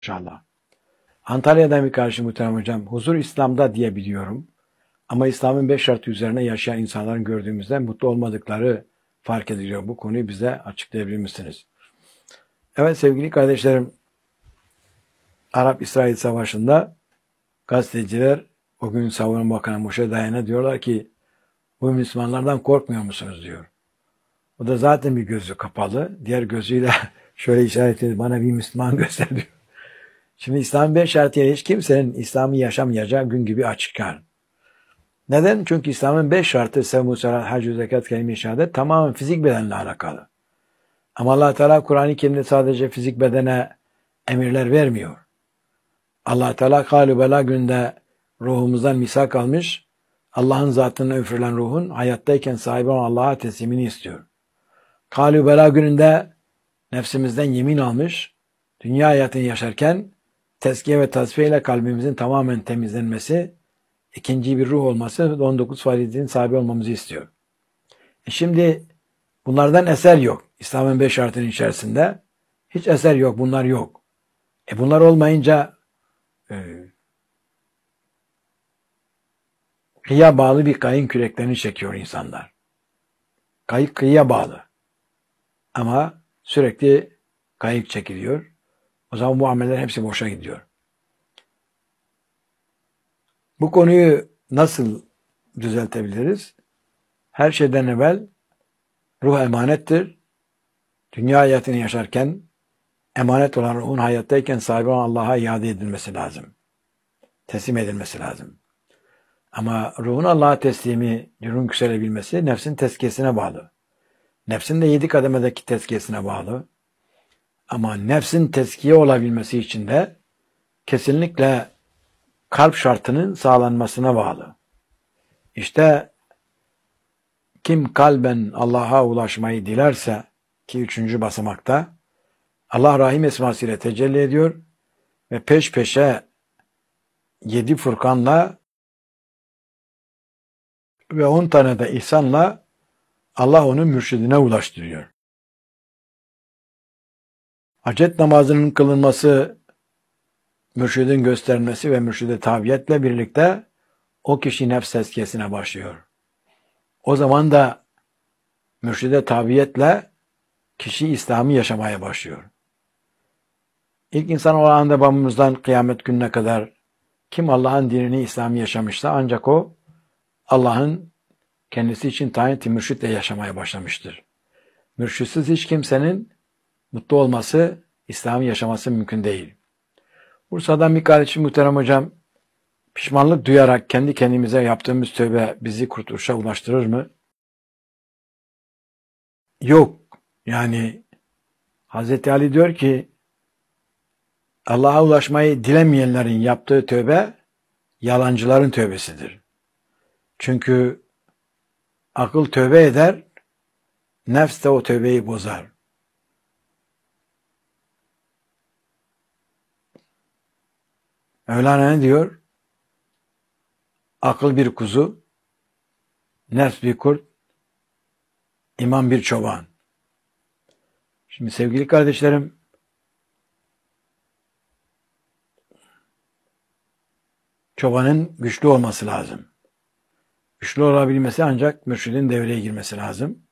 İnşallah. Antalya'dan bir karşı muhterem hocam. Huzur İslam'da diye biliyorum. Ama İslam'ın 5 şartı üzerine yaşayan insanların gördüğümüzde mutlu olmadıkları fark ediliyor. Bu konuyu bize açıklayabilir misiniz? Evet sevgili kardeşlerim, Arap-İsrail Savaşı'nda gazeteciler o gün Savunma Bakanı Moshe Dayan'a diyorlar ki bu Müslümanlardan korkmuyor musunuz diyor. O da zaten bir gözü kapalı. Diğer gözüyle şöyle işaret ediyor, bana bir Müslüman göster diyor. Şimdi İslam'ın 5 şartıyla hiç kimsenin İslam'ı yaşamayacağı gün gibi açıklar. Neden? Çünkü İslam'ın 5 şartı sevmu, salat, hac, zekat, kelime-i şehadet tamamen fizik bedenle alakalı. Ama Allah Teala Kur'an-ı Kerim'de sadece fizik bedene emirler vermiyor. Allah Teala Kâlü Bela günde ruhumuzdan misak almış, Allah'ın zatına üfürülen ruhun hayattayken sahibi olan Allah'a teslimini istiyor. Kâlü Bela gününde nefsimizden yemin almış, dünya hayatını yaşarken tezkiye ve tasfiye ile kalbimizin tamamen temizlenmesi, ikinci bir ruh olması ve 19 faziletin sahibi olmamızı istiyor. Şimdi bunlardan eser yok. İslam'ın 5 şartının içerisinde hiç eser yok, bunlar yok. Bunlar olmayınca kıyıya bağlı bir kayın küreklerini çekiyor insanlar. Kayık kıyıya bağlı. Ama sürekli kayık çekiliyor. O zaman bu ameller hepsi boşa gidiyor. Bu konuyu nasıl düzeltebiliriz? Her şeyden evvel ruh emanettir. Dünya hayatını yaşarken emanet olan ruhun hayattayken sahibi olan Allah'a iade edilmesi lazım. Teslim edilmesi lazım. Ama ruhun Allah'a teslimi, ruhun yükselebilmesi nefsin tezkiyesine bağlı. Nefsin de 7 kademedeki tezkiyesine bağlı. Ama nefsin tezkiye olabilmesi için de kesinlikle kalp şartının sağlanmasına bağlı. İşte kim kalben Allah'a ulaşmayı dilerse ki 3. basamakta Allah Rahim esmasıyla tecelli ediyor ve peş peşe 7 Furkan'la ve 10 tane de ihsanla Allah onu mürşidine ulaştırıyor. Hacet namazının kılınması, mürşidin göstermesi ve mürşide tabiyetle birlikte o kişi nefs tezkiyesine başlıyor. O zaman da mürşide tabiyetle kişi İslam'ı yaşamaya başlıyor. İlk insan olan da babamızdan kıyamet gününe kadar kim Allah'ın dinini, İslam'ı yaşamışsa ancak o Allah'ın kendisi için tayin ettiği mürşitle yaşamaya başlamıştır. Mürşitsiz hiç kimsenin mutlu olması, İslam'ı yaşaması mümkün değil. Bursa'dan bir kardeşim muhterem hocam, pişmanlık duyarak kendi kendimize yaptığımız tövbe bizi kurtuluşa ulaştırır mı? Yok. Yani Hz. Ali diyor ki Allah'a ulaşmayı dilemeyenlerin yaptığı tövbe yalancıların tövbesidir. Çünkü akıl tövbe eder, nefs de o tövbeyi bozar. Mevlana ne diyor? Akıl bir kuzu, nefs bir kurt, iman bir çoban. Şimdi sevgili kardeşlerim, çobanın güçlü olması lazım. Güçlü olabilmesi ancak mürşidin devreye girmesi lazım.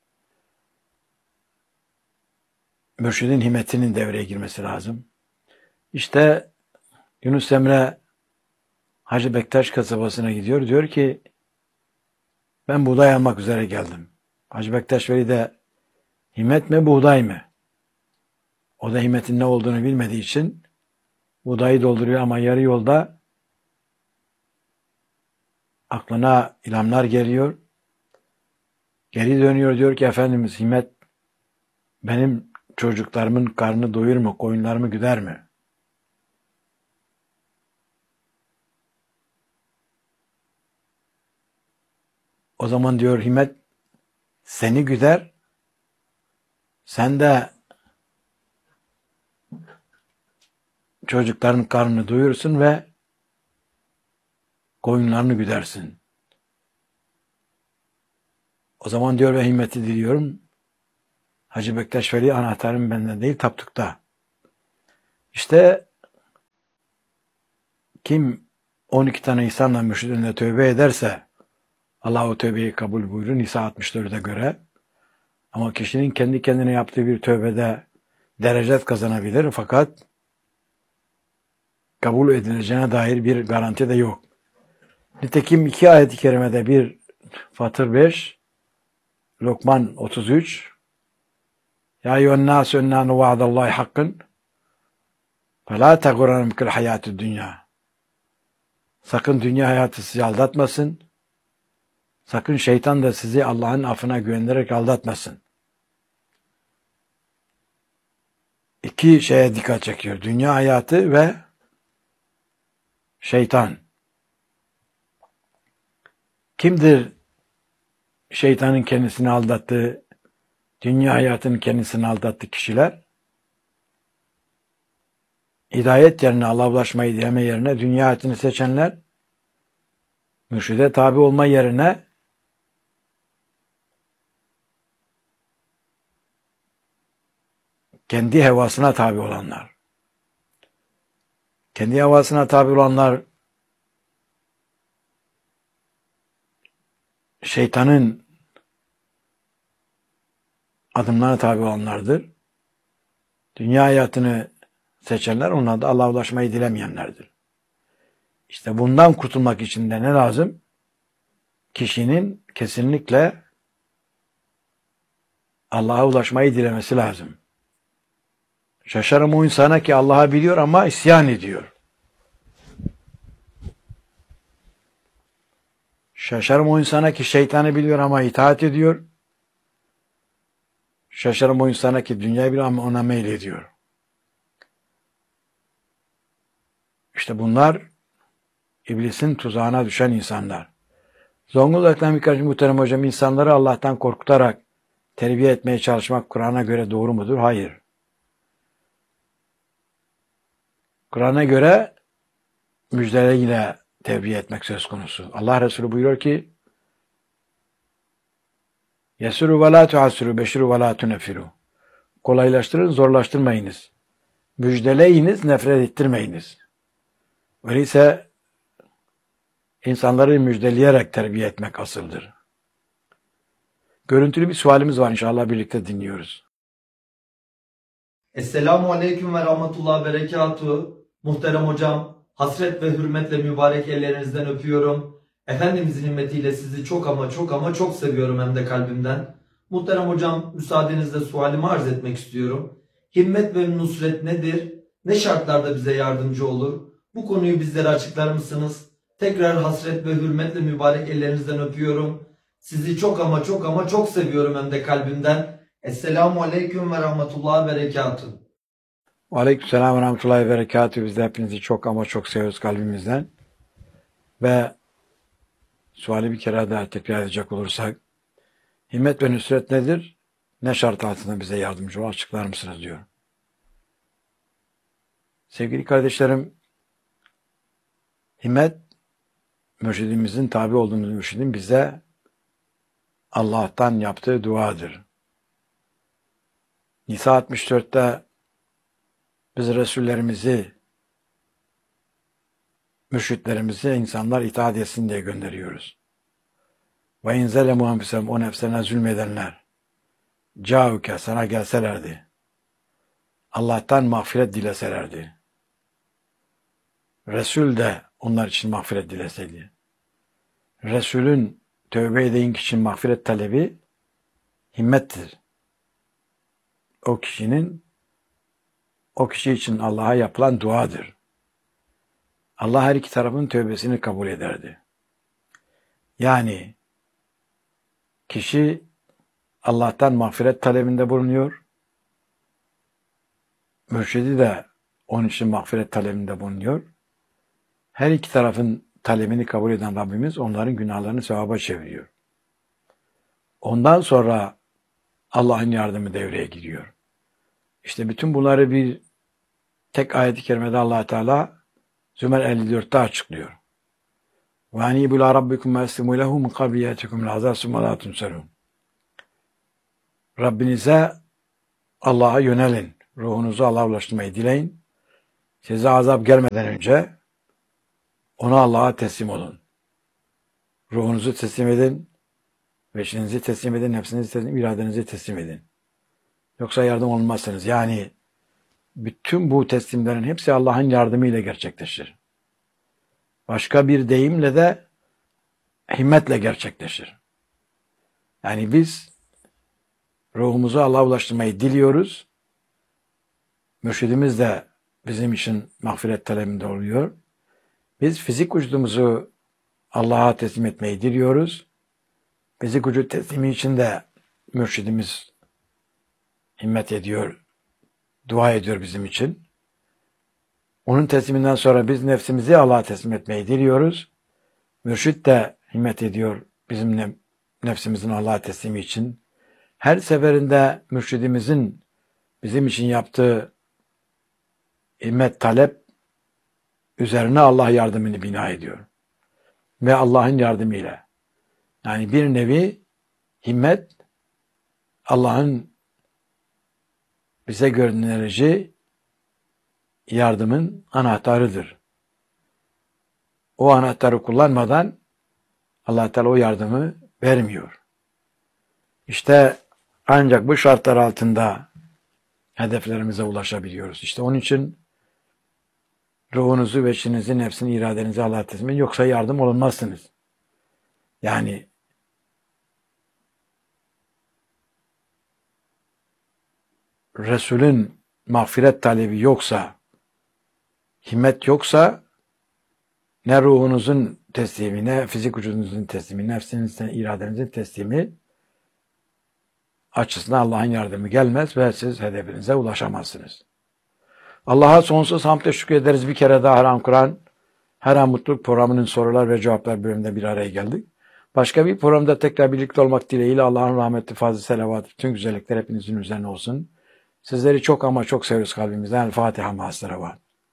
Mürşidin himmetinin devreye girmesi lazım. İşte Yunus Emre Hacı Bektaş kasabasına gidiyor. Diyor ki ben buğday almak üzere geldim. Hacı Bektaş Veli de himmet mi buğday mı? O da himmetin ne olduğunu bilmediği için buğdayı dolduruyor ama yarı yolda aklına ilhamlar geliyor. Geri dönüyor diyor ki Efendimiz himmet benim çocuklarımın karnını doyurur mu? Koyunlarımı güder mi? O zaman diyor himmet seni güder, sen de çocukların karnını doyurursun ve koyunlarını güdersin. O zaman diyor ve himmeti diliyorum. Hacı Bektaş Veli anahtarım bende değil taptıkta. İşte kim 12 tane insanla mürşidinle tövbe ederse Allah o tövbeyi kabul buyurur Nisa 64'e göre. Ama kişinin kendi kendine yaptığı bir tövbede derecet kazanabilir fakat kabul edileceğine dair bir garanti de yok. Nitekim 2 ayet-i kerimede bir Fatır 5, Lokman 33, Ya eyyühennâsü ennânu vaadallahi hakkın felâ tegurrennemkel hayâtü dünya. Sakın dünya hayatı sizi aldatmasın. Sakın şeytan da sizi Allah'ın affına güvenerek aldatmasın. 2 şeye dikkat çekiyor. Dünya hayatı ve şeytan. Kimdir şeytanın kendisini aldattığı, dünya hayatının kendisini aldattığı kişiler? Hidayet yerine, Allah'a ulaşmayı dileme yerine dünya hayatını seçenler, mürşide tabi olma yerine kendi hevasına tabi olanlar. Kendi hevasına tabi olanlar şeytanın adımlarına tabi olanlardır. Dünya hayatını seçenler onlar da Allah'a ulaşmayı dilemeyenlerdir. İşte bundan kurtulmak için de ne lazım? Kişinin kesinlikle Allah'a ulaşmayı dilemesi lazım. Şaşarım o insana ki Allah'ı biliyor ama isyan ediyor. Şaşarım o insana ki şeytanı biliyor ama itaat ediyor. Şaşarım o insana ki dünyayı biliyor ama ona meylediyor. İşte bunlar iblisin tuzağına düşen insanlar. Zonguldak'tan birkaç muhterem hocam insanları Allah'tan korkutarak terbiye etmeye çalışmak Kur'an'a göre doğru mudur? Hayır. Kur'an'a göre müjdeleriyle terbiye etmek söz konusu. Allah Resulü buyuruyor ki Yesuru ve la tuhassiru, beşiru ve la tuneffiru. Kolaylaştırın, zorlaştırmayınız. Müjdeleyiniz, nefret ettirmeyiniz. Öyleyse insanları müjdeleyerek terbiye etmek asıldır. Görüntülü bir sualimiz var, inşallah birlikte dinliyoruz. Esselamu Aleyküm ve Rahmetullah Berekatuhu. Muhterem hocam, hasret ve hürmetle mübarek ellerinizden öpüyorum. Efendimizin himmetiyle sizi çok ama çok ama çok seviyorum hem de kalbimden. Muhterem hocam, müsaadenizle sualimi arz etmek istiyorum. Himmet ve nusret nedir? Ne şartlarda bize yardımcı olur? Bu konuyu bizlere açıklar mısınız? Tekrar hasret ve hürmetle mübarek ellerinizden öpüyorum. Sizi çok ama çok ama çok seviyorum hem de kalbimden. Esselamu Aleyküm ve Rahmetullah Berekatuhu. Aleykümselam ve rahmetullahi ve berekatuhu. Biz de hepinizi çok ama çok seviyoruz kalbimizden. Ve suali bir kere daha tekrar edecek olursak, himmet ve nusret nedir? Ne şart altında bize yardımcı olur? Açıklar mısınız diyor. Sevgili kardeşlerim, himmet, mürşidimizin, tabi olduğumuz mürşidin bize Allah'tan yaptığı duadır. Nisa 64'te biz Resullerimizi, mürşitlerimizi insanlar itaat etsin diye gönderiyoruz. Ve inzele muhammesem o nefsine zulmedenler cauke sana gelselerdi. Allah'tan mağfiret dileselerdi. Resul de onlar için mağfiret dileseydi. Resulün tövbe eden kişinin mağfiret talebi himmettir. O kişi için Allah'a yapılan duadır. Allah her iki tarafın tövbesini kabul ederdi. Yani kişi Allah'tan mağfiret talebinde bulunuyor. Mürşidi de onun için mağfiret talebinde bulunuyor. Her iki tarafın talebini kabul eden Rabbimiz onların günahlarını sevaba çeviriyor. Ondan sonra Allah'ın yardımı devreye giriyor. İşte bütün bunları bir tek ayet-i kerimede Allah Teala Zümer 54'te açıklıyor. Ve anibu ila rabbikum veslimu lehu min qabli yatikum al'azab summa la tunsarun. Rabbinize Allah'a yönelin. Ruhunuzu Allah'a ulaştırmayı dileyin. Size azap gelmeden önce Ona Allah'a teslim olun. Ruhunuzu teslim edin, veçinizi teslim edin, nefsinizi teslim edin, iradenizi teslim edin. Yoksa yardım olmazsınız. Yani bütün bu teslimlerin hepsi Allah'ın yardımıyla gerçekleşir. Başka bir deyimle de himmetle gerçekleşir. Yani biz ruhumuzu Allah'a ulaştırmayı diliyoruz. Mürşidimiz de bizim için mağfiret talebinde oluyor. Biz fizik vücudumuzu Allah'a teslim etmeyi diliyoruz. Fizik vücut teslimi için de mürşidimiz himmet ediyor, dua ediyor bizim için. Onun tesliminden sonra biz nefsimizi Allah'a teslim etmeyi diliyoruz. Mürşid de himmet ediyor bizim nefsimizin Allah'a teslimi için. Her seferinde mürşidimizin bizim için yaptığı himmet talep üzerine Allah yardımını bina ediyor. Ve Allah'ın yardımıyla. Yani bir nevi himmet Allah'ın bize gönderici yardımın anahtarıdır. O anahtarı kullanmadan Allah Teala o yardımı vermiyor. İşte ancak bu şartlar altında hedeflerimize ulaşabiliyoruz. İşte onun için ruhunuzu, veçinizi, nefsini, iradenizi Allah'a teslim edin. Yoksa yardım olunmazsınız. Yani Resul'ün mağfiret talebi yoksa, himmet yoksa ne ruhunuzun teslimi, ne fizik vücudunuzun teslimi, nefsinizin, iradenizin teslimi açısından Allah'ın yardımı gelmez ve siz hedefinize ulaşamazsınız. Allah'a sonsuz hamdle şükür ederiz. Bir kere daha Her An Kur'an, Her An Mutluluk programının sorular ve cevaplar bölümünde bir araya geldik. Başka bir programda tekrar birlikte olmak dileğiyle Allah'ın rahmeti, fazl-ı selavatı, bütün güzellikler hepinizin üzerine olsun. Sizleri çok ama çok seviyoruz kalbimizden. El Fatiha ma'as-salavat.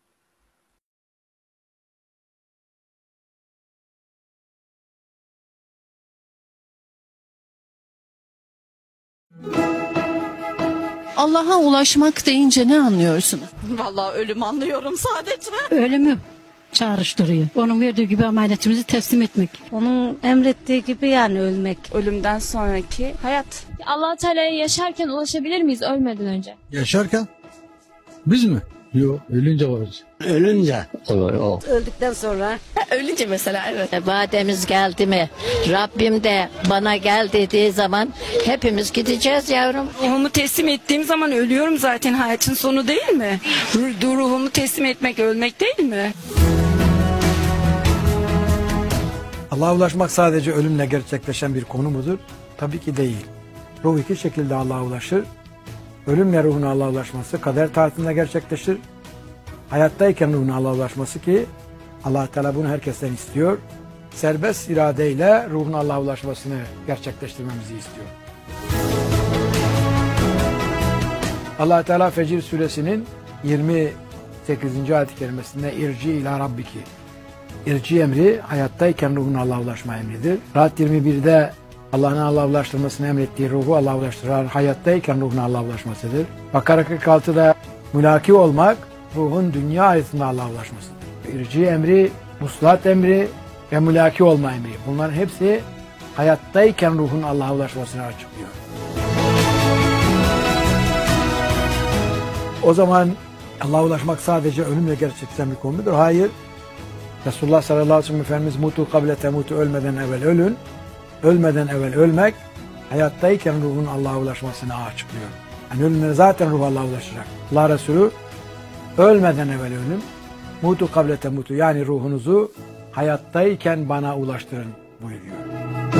Allah'a ulaşmak deyince ne anlıyorsunuz? Vallahi ölüm anlıyorum sadece. Ölümü çağrıştırıyor. Onun verdiği gibi amanetimizi teslim etmek. Onun emrettiği gibi yani ölmek. Ölümden sonraki hayat. Allah Teala'ya yaşarken ulaşabilir miyiz ölmeden önce? Yaşarken biz mi? Yok, ölünce varız. Ölünce. Öldükten sonra. Ölünce mesela evet. Vademiz geldi mi? Rabbim de bana gel dediği zaman hepimiz gideceğiz yavrum. Ruhumu teslim ettiğim zaman ölüyorum zaten, hayatın sonu değil mi? Ruhumu teslim etmek ölmek değil mi? Allah'a ulaşmak sadece ölümle gerçekleşen bir konu mudur? Tabii ki değil. Ruh iki şekilde Allah'a ulaşır. Ölümle ruhun Allah'a ulaşması kader taatinde gerçekleşir. Hayattayken ruhun Allah'a ulaşması ki Allah Teala bunu herkesten istiyor. Serbest iradeyle ruhun Allah'a ulaşmasını gerçekleştirmemizi istiyor. Allah Teala Fecir suresinin 28. ayet-i kerimesinde irci ila rabbiki. İrci emri hayattayken ruhun Allah'a ulaşma emridir. Rahat 21'de Allah'ın Allah'a ulaştırmasını emrettiği ruhu Allah'a ulaştırar. Hayattayken ruhun Allah'a ulaşmasıdır. Bakara 46'da mülaki olmak ruhun dünya hayatında Allah'a ulaşmasıdır. İrci emri, muslat emri ve mülaki olma emri. Bunların hepsi hayattayken ruhun Allah'a ulaşmasını açıklıyor. O zaman Allah'a ulaşmak sadece ölümle gerçekleşen bir konudur. Hayır. Resulullah sallallahu aleyhi ve sellem Efendimiz mutu kable temutu, ölmeden evvel ölün. Ölmeden evvel ölmek, hayattayken ruhun Allah'a ulaşmasını açıklıyor. Yani ölümleri zaten ruh Allah'a ulaşacak. Allah Resulü ölmeden evvel ölün. Mutu kable temutu, yani ruhunuzu hayattayken bana ulaştırın buyuruyor.